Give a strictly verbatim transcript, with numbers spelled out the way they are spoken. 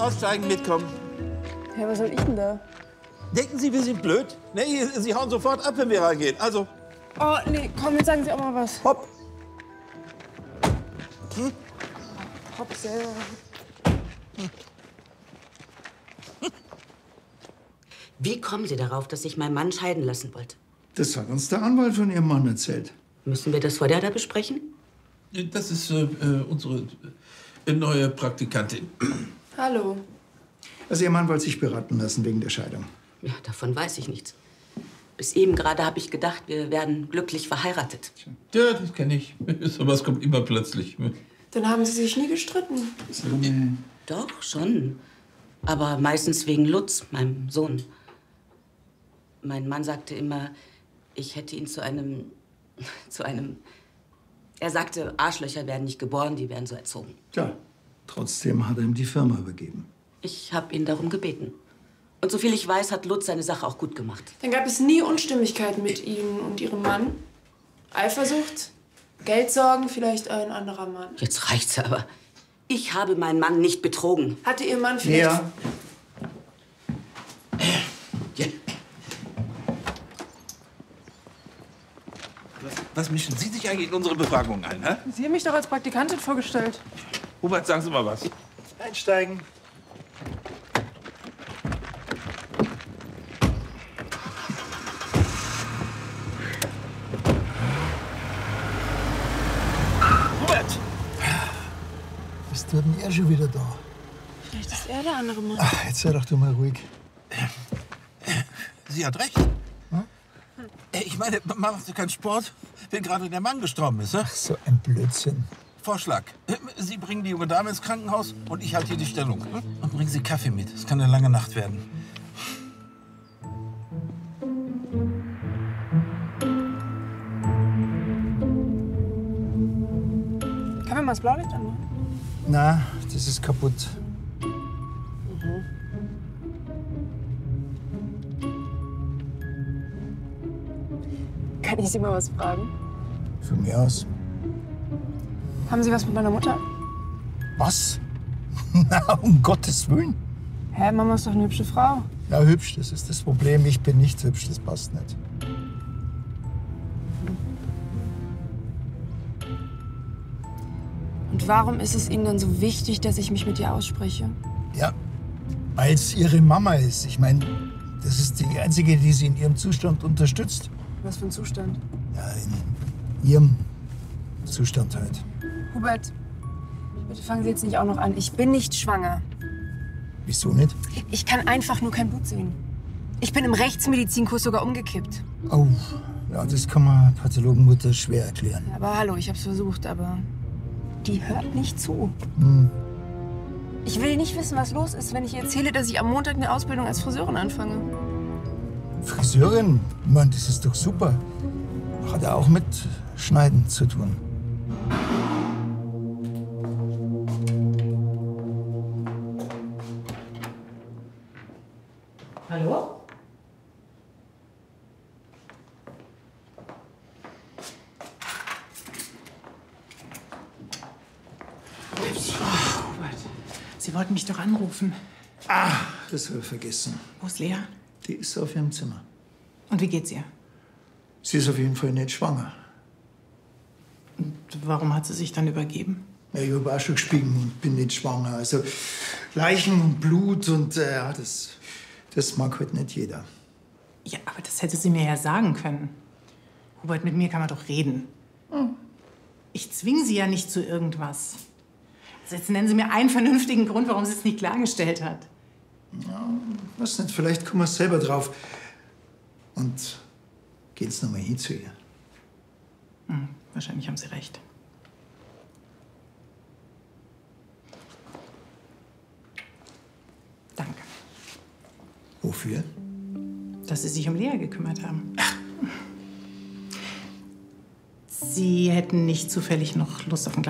Aussteigen, mitkommen. Ja, was soll ich denn da? Denken Sie, wir sind blöd? Nee, Sie hauen sofort ab, wenn wir reingehen. Also, Oh, nee, komm, jetzt sagen Sie auch mal was. hopp. Hm? Hopp selber. Wie kommen Sie darauf, dass sich mein Mann scheiden lassen wollte? Das hat uns der Anwalt von Ihrem Mann erzählt. Müssen wir das vor der da besprechen? Das ist äh, unsere äh, neue Praktikantin. Hallo. Also Ihr Mann wollte sich beraten lassen wegen der Scheidung. Ja, davon weiß ich nichts. Bis eben gerade habe ich gedacht, wir werden glücklich verheiratet. Ja, das kenne ich. Sowas kommt immer plötzlich. Dann haben Sie sich nie gestritten. So eine Doch, schon. Aber meistens wegen Lutz, meinem Sohn. Mein Mann sagte immer, ich hätte ihn zu einem... zu einem... Er sagte, Arschlöcher werden nicht geboren, die werden so erzogen. Tja, trotzdem hat er ihm die Firma übergeben. Ich habe ihn darum gebeten. Und soviel ich weiß, hat Lutz seine Sache auch gut gemacht. Dann gab es nie Unstimmigkeiten mit Ihnen und Ihrem Mann? Eifersucht? Geldsorgen? Vielleicht ein anderer Mann? Jetzt reicht's aber. Ich habe meinen Mann nicht betrogen. Hatte Ihr Mann vielleicht... Ja. Ja. Was, was mischen Sie sich eigentlich in unsere Befragung ein, hä? Sie haben mich doch als Praktikantin vorgestellt. Hubert, sagen Sie mal was. Einsteigen. Hubert! Was tut denn er schon wieder da? Vielleicht ist er der andere Mann. Ach, jetzt sei doch du mal ruhig. Sie hat recht. Hm? Ich meine, machen Sie keinen Sport, wenn gerade der Mann gestorben ist, ne? So ein Blödsinn. Vorschlag. Sie bringen die junge Dame ins Krankenhaus und ich halte hier die Stellung. Und bringen Sie Kaffee mit. Es kann eine lange Nacht werden. Kann man mal das Blaulicht anmachen? Na, das ist kaputt. Kann ich Sie mal was fragen? Von mir aus. Haben Sie was mit meiner Mutter? Was? Na, um Gottes Willen. Hä, Mama ist doch eine hübsche Frau. Ja, hübsch, das ist das Problem. Ich bin nicht hübsch, das passt nicht. Und warum ist es Ihnen dann so wichtig, dass ich mich mit ihr ausspreche? Ja, weil es ihre Mama ist. Ich meine, das ist die einzige, die sie in ihrem Zustand unterstützt. Was für ein Zustand? Ja, in ihrem Zustand halt. Hubert, bitte fangen Sie jetzt nicht auch noch an. Ich bin nicht schwanger. Wieso nicht? Ich kann einfach nur kein Blut sehen. Ich bin im Rechtsmedizinkurs sogar umgekippt. Oh, ja, das kann man Pathologenmutter schwer erklären. Aber hallo, ich hab's versucht, aber die hört nicht zu. Hm. Ich will nicht wissen, was los ist, wenn ich ihr erzähle, dass ich am Montag eine Ausbildung als Friseurin anfange. Friseurin? Mann, das ist doch super. Hat ja auch mit Schneiden zu tun. Hallo? Sie wollten mich doch anrufen. Ah, das habe ich vergessen. Wo ist Lea? Die ist auf ihrem Zimmer. Und wie geht's ihr? Sie ist auf jeden Fall nicht schwanger. Und warum hat sie sich dann übergeben? Ja, ich habe auch schon gespiegen und bin nicht schwanger. Also Leichen und Blut und äh, ja, das, das mag halt nicht jeder. Ja, aber das hätte sie mir ja sagen können. Hubert, mit mir kann man doch reden. Hm. Ich zwinge Sie ja nicht zu irgendwas. Also jetzt nennen Sie mir einen vernünftigen Grund, warum sie es nicht klargestellt hat. Ja, weiß nicht, vielleicht kommen wir selber drauf. Und geht's noch mal hin zu ihr. Hm, wahrscheinlich haben Sie recht. Danke, Wofür? dass Sie sich um Lea gekümmert haben. Sie hätten nicht zufällig noch Lust auf ein Glas